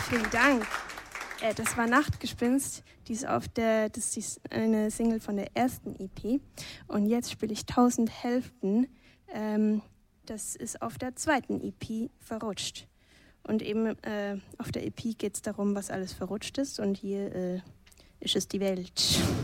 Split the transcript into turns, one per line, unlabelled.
Vielen Dank. Das war Nachtgespinst. Das ist eine Single von der ersten EP. Und jetzt spiele ich 1000 Hälften. Das ist auf der zweiten EP verrutscht. Und eben auf der EP geht es darum, was alles verrutscht ist. Und hier ist es die Welt.